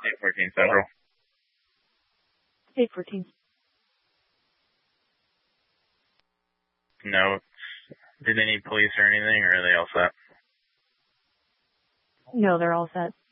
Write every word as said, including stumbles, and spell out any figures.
eight fourteen Central. eight fourteen. No. Did they need police or anything, or are they all set? No, they're all set.